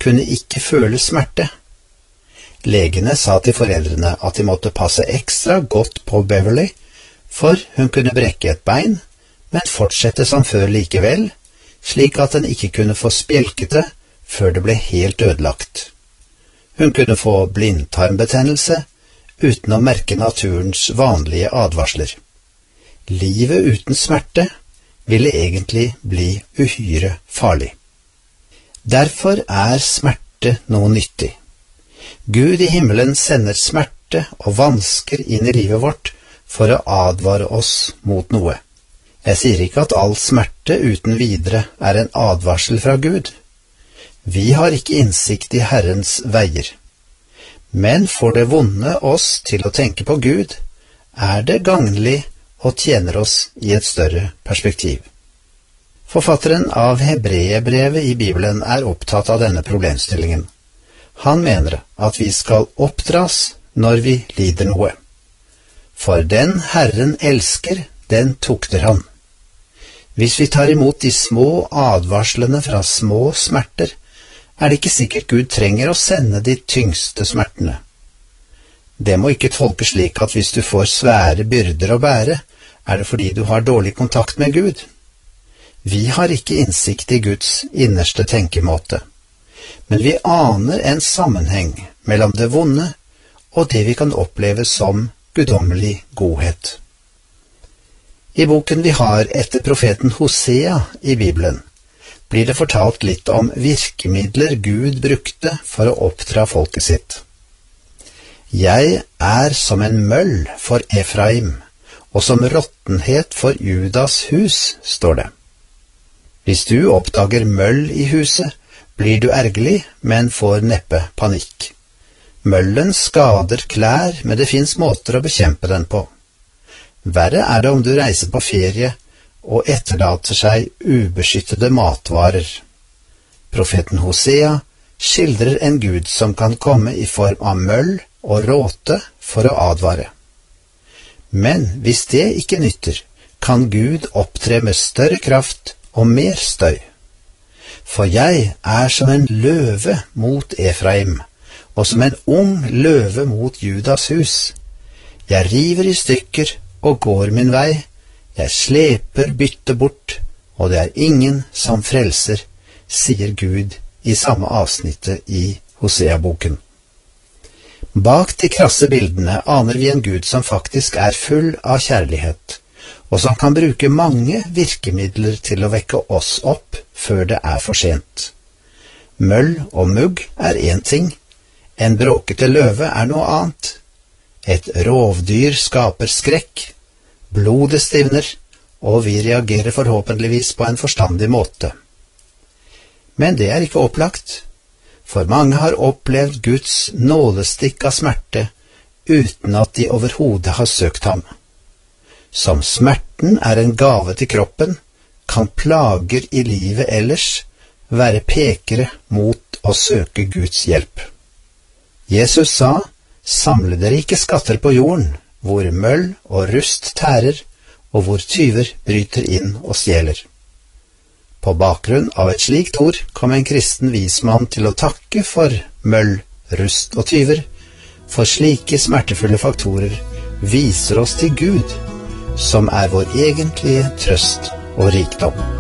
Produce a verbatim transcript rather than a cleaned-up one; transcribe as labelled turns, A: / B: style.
A: kunne ikke føle smerte. Legene sa til foreldrene at de måtte passe ekstra godt på Beverly, for hun kunne brekke et bein, men fortsette som før likevel, slik at den ikke kunne få spjelkete før det ble helt ødelagt. Hun kunne få blindtarmbetennelse uten å merke naturens vanlige advarsler. Livet uten smerte ville egentlig bli uhyre farlig. Derfor er smerte noe nyttig. Gud i himmelen sender smerte og vansker inn i livet vårt for å advare oss mot noe. Jeg sier ikke at all smerte uten videre er en advarsel fra Gud. Vi har ikke innsikt i Herrens veier. Men får det vonde oss til å tenke på Gud, er det gagnlig og tjener oss i et større perspektiv. Forfatteren av Hebreerbrevet i Bibelen er opptatt av denne problemstillingen. Han mener at vi skal oppdras når vi lider noe. For den Herren elsker, den tukter han. Hvis vi tar imot de små advarslene fra små smerter, er det ikke sikkert Gud trenger å sende de tyngste smertene. Det må ikke tolkes slik at hvis du får svære byrder å bære, er det fordi du har dårlig kontakt med Gud. Vi har ikke innsikt i Guds innerste tenkemåte, men vi aner en sammenheng mellom det vonde og det vi kan oppleve som guddommelig godhet. I boken vi har etter profeten Hosea i Bibelen, blir det fortalt litt om virkemidler Gud brukte for å oppdra folket sitt. Jeg er som en møll for Efraim, og som råttenhet for Judas hus, står det. Hvis du oppdager møll i huset, blir du ergerlig, men får neppe panikk. Møllen skader klær, men det finnes måter å bekjempe den på. Verre er det om du reiser på ferie og etterlater seg ubeskyttede matvarer. Profeten Hosea skildrer en Gud som kan komme i form av møll og råte for å advare. Men hvis det ikke nytter, kan Gud opptre med større kraft og mer støy. For jeg er som en løve mot Efraim, og som en ung løve mot Judas hus. Jeg river i stykker og går min vei, jeg sleper byttet bort, og det er ingen som frelser, sier Gud i samme avsnittet i Hosea-boken. Bak de krasse bildene aner vi en Gud som faktisk er full av kjærlighet, og som kan bruke mange virkemidler til å vekke oss opp før det er for sent. Møll og mugg er en ting, en bråkete løve er noe annet. Et rovdyr skaper skrekk, blodet stivner, og vi reagerer forhåpentligvis på en forstandig måte. Men det er ikke opplagt, for mange har opplevd Guds nådestikk av smerte uten at de overhodet har søkt ham. Som smerten er en gave til kroppen, kan plager i livet ellers være pekere mot å søke Guds hjelp. Jesus sa, samle dere ikke skatter på jorden, hvor møll og rust tærer, og hvor tyver bryter inn og stjeler. På bakgrunn av et slikt ord kom en kristen vismann til å takke for møll, rust og tyver, for slike smertefulle faktorer viser oss til Gud, som er vår egentlige trøst og rikdom.